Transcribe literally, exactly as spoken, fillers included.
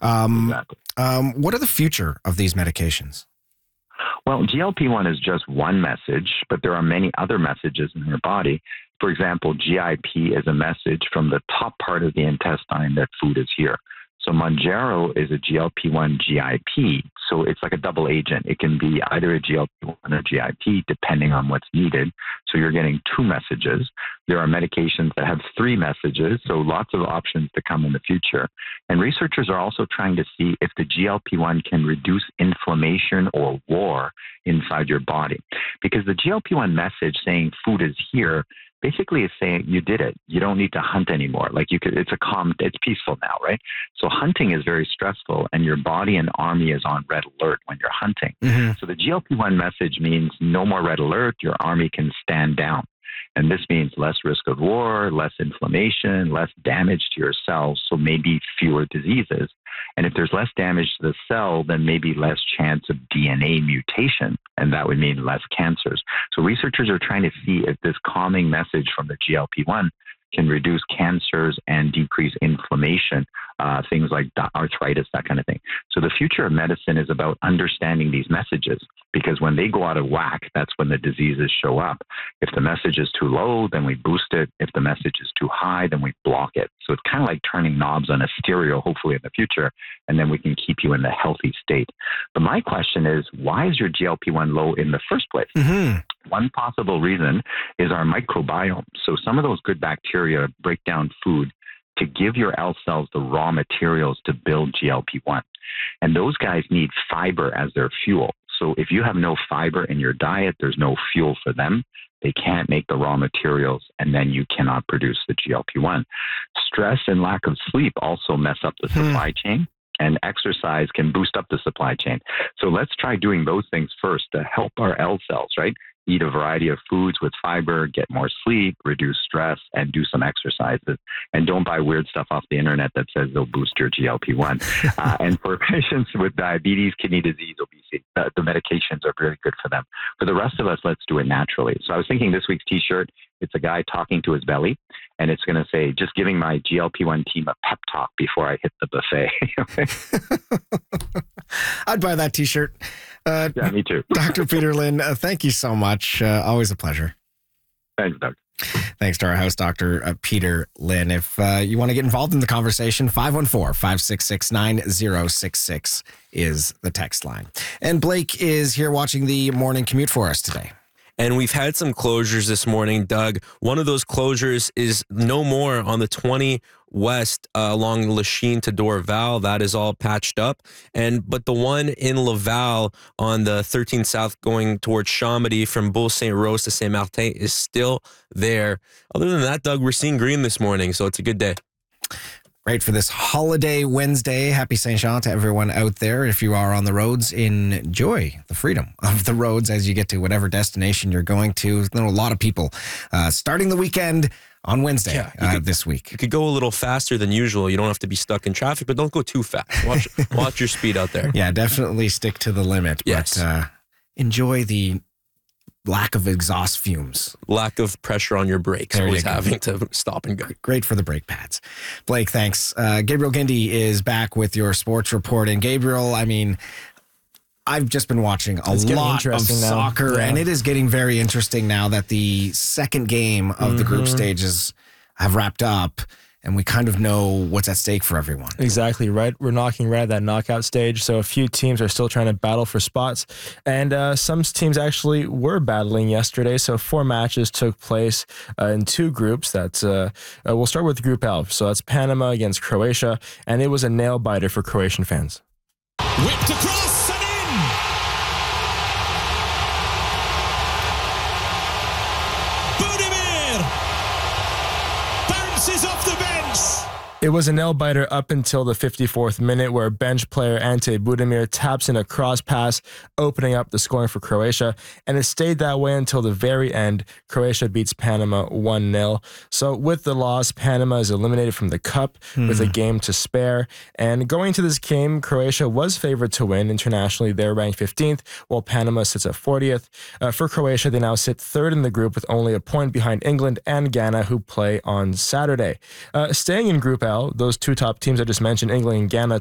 Um, Exactly. um, what are the future of these medications? Well, G L P one is just one message, but there are many other messages in your body. For example, G I P is a message from the top part of the intestine that food is here. So Mounjaro is a G L P one G I P, so it's like a double agent. It can be either a G L P one or G I P, depending on what's needed. So you're getting two messages. There are medications that have three messages, so lots of options to come in the future. And researchers are also trying to see if the G L P one can reduce inflammation or war inside your body. Because the G L P one message saying food is here basically is saying you did it. You don't need to hunt anymore. Like you could, it's a calm, it's peaceful now, right? So hunting is very stressful, and your body and army is on red alert when you're hunting. Mm-hmm. So the G L P one message means no more red alert. Your army can stand down. And this means less risk of war, less inflammation, less damage to your cells, so maybe fewer diseases. And if there's less damage to the cell, then maybe less chance of D N A mutation, and that would mean less cancers. So researchers are trying to see if this calming message from the G L P one can reduce cancers and decrease inflammation, uh, things like arthritis, that kind of thing. So the future of medicine is about understanding these messages, because when they go out of whack, that's when the diseases show up. If the message is too low, then we boost it. If the message is too high, then we block it. So it's kind of like turning knobs on a stereo, hopefully in the future, and then we can keep you in the healthy state. But my question is, why is your G L P one low in the first place? Mm-hmm. One possible reason is our microbiome. So some of those good bacteria break down food to give your L cells the raw materials to build G L P one. And those guys need fiber as their fuel. So if you have no fiber in your diet, there's no fuel for them. They can't make the raw materials, and then you cannot produce the G L P one. Stress and lack of sleep also mess up the Hmm. supply chain, and exercise can boost up the supply chain. So let's try doing those things first to help our L cells, right? Eat a variety of foods with fiber, get more sleep, reduce stress, and do some exercises. And don't buy weird stuff off the internet that says they'll boost your G L P one. uh, and for patients with diabetes, kidney disease, obesity, the, the medications are very good for them. For the rest of us, let's do it naturally. So I was thinking this week's t-shirt, it's a guy talking to his belly, and it's going to say, just giving my G L P one team a pep talk before I hit the buffet. I'd buy that t-shirt. Uh, Yeah, me too. Doctor Peter Lynn, uh, thank you so much. Uh, always a pleasure. Thanks, Doug. Thanks to our host, Doctor Uh, Peter Lynn. If uh, you want to get involved in the conversation, five one four, five six six, nine zero six six is the text line. And Blake is here watching the morning commute for us today. And we've had some closures this morning, Doug. One of those closures is no more on the twenty West uh, along Lachine to Dorval. That is all patched up. And but the one in Laval on the thirteen South going towards Chambéry from Bourg Saint Rose to Saint Martin is still there. Other than that, Doug, we're seeing green this morning, so it's a good day. Great for this holiday Wednesday. Happy Saint Jean to everyone out there. If you are on the roads, enjoy the freedom of the roads as you get to whatever destination you're going to. I know a lot of people uh, starting the weekend on Wednesday Yeah, uh, could, this week. You could go a little faster than usual. You don't have to be stuck in traffic, but don't go too fast. Watch, watch your speed out there. Yeah, definitely stick to the limit. Yes. But uh, enjoy the lack of exhaust fumes. Lack of pressure on your brakes, There you always go. having to stop and go. Great for the brake pads. Blake, thanks. Uh, Gabriel Gindy is back with your sports report. And Gabriel, I mean, I've just been watching a It's getting lot of interesting now. soccer, Yeah. and it is getting very interesting now that the second game of the group Mhm. stages have wrapped up, and we kind of know what's at stake for everyone. Exactly, right? We're knocking right at that knockout stage, so a few teams are still trying to battle for spots, and uh, some teams actually were battling yesterday, so four matches took place uh, in two groups. That's uh, uh, we'll start with Group L, so that's Panama against Croatia, and it was a nail-biter for Croatian fans. Whipped across and in! Budimir bounces off the bench! It was a nail-biter up until the fifty-fourth minute where bench player Ante Budimir taps in a cross pass, opening up the scoring for Croatia, and it stayed that way until the very end. Croatia beats Panama one nil. So with the loss, Panama is eliminated from the Cup with a game to spare. And going into this game, Croatia was favored to win. Internationally, they're ranked fifteenth, while Panama sits at fortieth. Uh, for Croatia, they now sit third in the group with only a point behind England and Ghana, who play on Saturday. Uh, staying in Group L, those two top teams I just mentioned, England and Ghana,